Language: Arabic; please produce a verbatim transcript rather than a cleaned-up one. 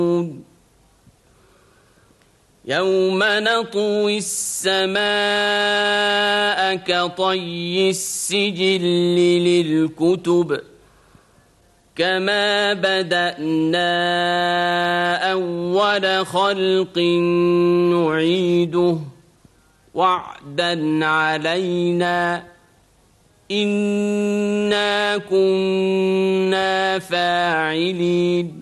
يوم نطوي السماء كطي السجل للكتب كما بدأنا أول خلق نعيده وعدا علينا إنا كنا فاعلين